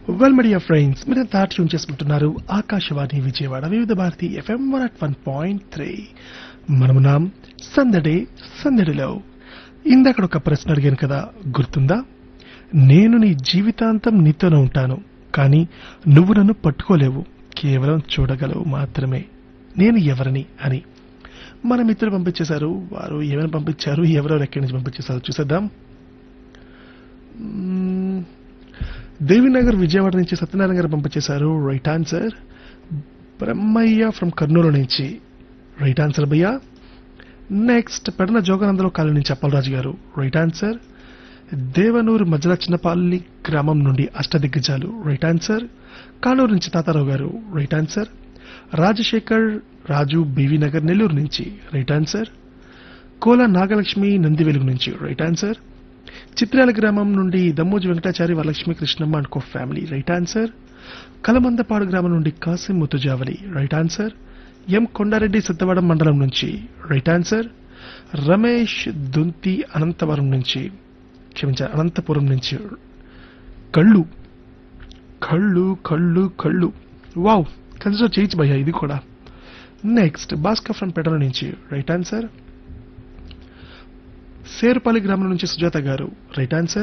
Well media friends మీరంతా tune చేసుకుంటున్నారు ఆకాశవాణి విజయవాడ వివిధ భారతి ఎఫ్ఎం 101.3. మనమున్నాం సందడే సందడిలో. ఇందాక ఒక ప్రశ్న అడిగాను కదా, గుర్తుందా? నేను నీ జీవితాంతం నీతోనే ఉంటాను, కానీ నువ్వు నన్ను పట్టుకోలేవు, కేవలం చూడగలవు మాత్రమే. నేను ఎవరిని అని మన మిత్రులు పంపించేశారు. వారు ఏమైనా పంపించారు, ఎవరెవరు ఎక్కడి నుంచి పంపించేశారు చూసేద్దాం. దేవినగర్ విజయవాడ నుంచి సత్యనారాయణ గారు పంపించేశారు. Right answer. Brahmaiah from Kurnool నుంచి రైట్ ఆన్సర్ భయ్యా. నెక్స్ట్ పెడన జోగానందలో కాలనీ నుంచి అప్పలరాజు గారు రైట్ ఆన్సర్. దేవనూరు మధ్యల చిన్నపల్లి గ్రామం నుండి అష్టదిగ్గజాలు రైట్ ఆన్సర్. కానూరు నుంచి తాతారావు గారు రైట్ ఆన్సర్. రాజశేఖర్ రాజు బీవీ నగర్ నెల్లూరు నుంచి రైట్ ఆన్సర్. కోల నాగలక్ష్మి నంది వెలుగు నుంచి రైట్ ఆన్సర్. చిత్రాల గ్రామం నుండి Dammoji Venkatachari Varalakshmi Krishnamma and co family right answer. Kalamandapadu గ్రామం నుండి కాసిం ముతుజావలి రైట్ ఆన్సర్. ఎం కొండారెడ్డి సిద్ధవడం మండలం నుంచి రైట్ ఆన్సర్. రమేష్ దుంతి అనంతపురం నుంచి కళ్ళు కళ్ళు కళ్ళు కళ్ళు వావ్, కన్సిడర్ చేయొచ్చు భయ్యా ఇది కూడా. నెక్స్ట్ భాస్కర్ ఫ్రమ్ పెటల నుంచి రైట్ ఆన్సర్. సేరుపల్లి గ్రామం నుంచి సుజాత గారు రైట్ ఆన్సర్.